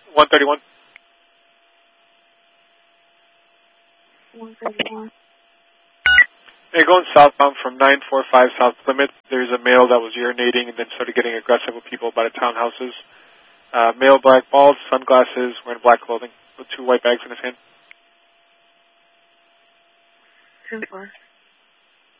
131. 131. They're going southbound from 945 South Plymouth. There's a male that was urinating and then started getting aggressive with people by the townhouses. Male, black, bald, sunglasses, wearing black clothing with 2 white bags in his hand. 10-4.